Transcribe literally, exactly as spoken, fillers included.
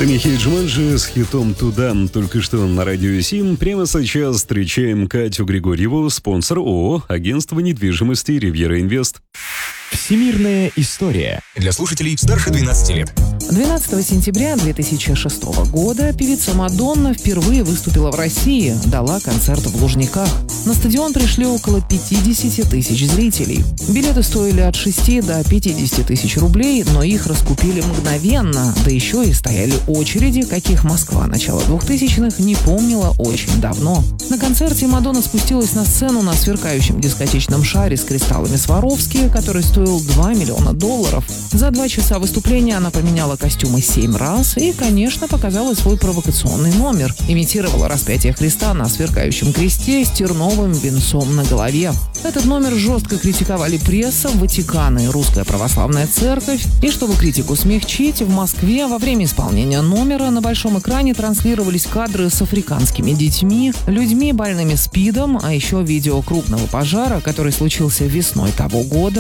Это Михей Джуманджи с хитом «Туда». Только что на радио Сим. Прямо сейчас встречаем Катю Григорьеву, спонсор ООО «Агентство недвижимости Ривьера Инвест». Всемирная история. Для слушателей старше двенадцати лет. двенадцатого сентября две тысячи шестого года певица Мадонна впервые выступила в России, дала концерт в Лужниках. На стадион пришли около пятьдесят тысяч зрителей. Билеты стоили от шести до пятидесяти тысяч рублей, но их раскупили мгновенно, да еще и стояли очереди, каких Москва начала двухтысячных не помнила очень давно. На концерте Мадонна спустилась на сцену на сверкающем дискотечном шаре с кристаллами Сваровски, который стоил два миллиона долларов. За два часа выступления она поменяла костюмы семь раз и, конечно, показала свой провокационный номер. Имитировала распятие Христа на сверкающем кресте с терновым венцом на голове. Этот номер жестко критиковали пресса, Ватикан и Русская Православная Церковь. И чтобы критику смягчить, в Москве во время исполнения номера на большом экране транслировались кадры с африканскими детьми, людьми, больными СПИДом, а еще видео крупного пожара, который случился весной того года